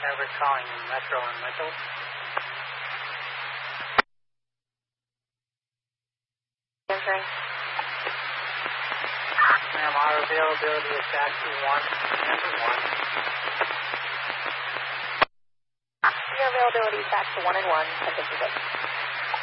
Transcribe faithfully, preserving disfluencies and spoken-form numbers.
Everett calling in Metro and Mental. Answering. Ma'am, our availability is taxi one and one. Your availability is taxi one and one, and this is it.